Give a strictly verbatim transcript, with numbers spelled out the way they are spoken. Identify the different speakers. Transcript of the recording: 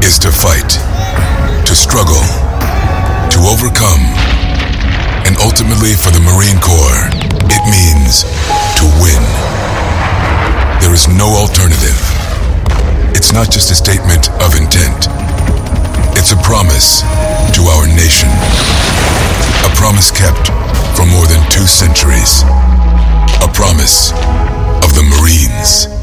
Speaker 1: is to fight, to struggle, to overcome, and ultimately for the Marine Corps, it means to win. There is no alternative. It's not just a statement of intent. It's a promise to our nation. A promise kept for more than two centuries. A promise of the Marines.